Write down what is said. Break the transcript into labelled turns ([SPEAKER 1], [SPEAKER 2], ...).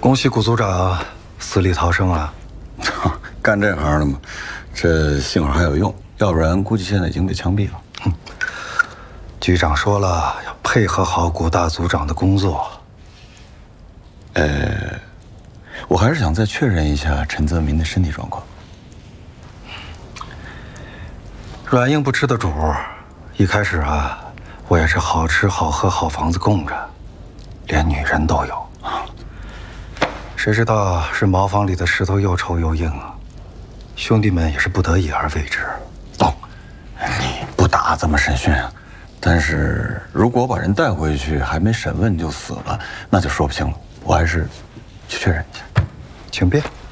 [SPEAKER 1] 恭喜谷组长死里逃生啊！
[SPEAKER 2] 干这行的嘛，这幸好还有用，要不然估计现在已经被枪毙了。
[SPEAKER 1] 局长说了，要配合好谷大组长的工作。
[SPEAKER 2] 我还是想再确认一下陈泽民的身体状况。
[SPEAKER 1] 软硬不吃的主，一开始啊，我也是好吃好喝好房子供着，连女人都有。谁知道是茅房里的石头又臭又硬啊！兄弟们也是不得已而为之。
[SPEAKER 2] 懂，你不打怎么审讯啊？但是如果把人带回去还没审问就死了，那就说不清了。我还是去确认一下。
[SPEAKER 1] 请便。